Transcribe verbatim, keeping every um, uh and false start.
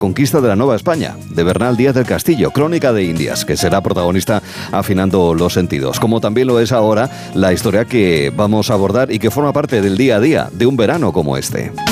Conquista de la Nueva España, de Bernal Díaz del Castillo, Crónica de Indias, que será protagonista afinando los sentidos, como también lo es ahora la historia que vamos a abordar y que forma parte del día a día de un verano como este.